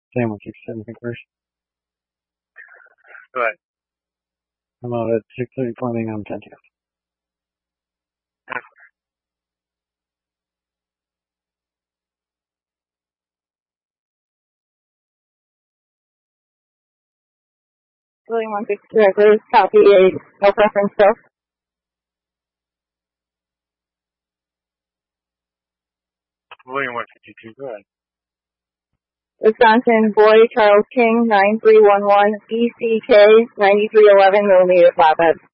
Sam 167 first. Go ahead. I'm out at 6:30 planning on 10 2. William 162 records, copy 8, no preference still. William 152, go ahead. Wisconsin, Boy, Charles King, 9311, ECK, 9311 millimeter flatbed.